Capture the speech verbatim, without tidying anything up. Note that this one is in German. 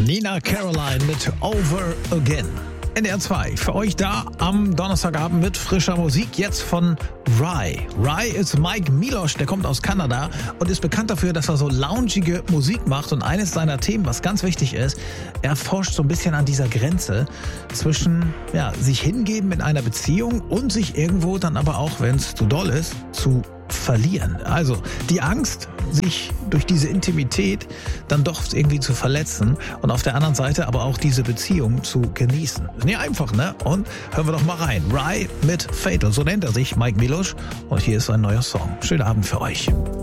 Nina Caroline mit Over Again. N D R zwei, für euch da am Donnerstagabend mit frischer Musik, jetzt von Rye. Rye ist Mike Milosch, der kommt aus Kanada und ist bekannt dafür, dass er so loungige Musik macht. Und eines seiner Themen, was ganz wichtig ist, er forscht so ein bisschen an dieser Grenze zwischen ja, sich hingeben in einer Beziehung und sich irgendwo dann aber auch, wenn es zu doll ist, zu verlieren. Also die Angst, sich durch diese Intimität dann doch irgendwie zu verletzen und auf der anderen Seite aber auch diese Beziehung zu genießen. Ist nicht einfach, ne? Und hören wir doch mal rein. Rye mit Fatal, so nennt er sich, Mike Milosch. Und hier ist ein neuer Song. Schönen Abend für euch.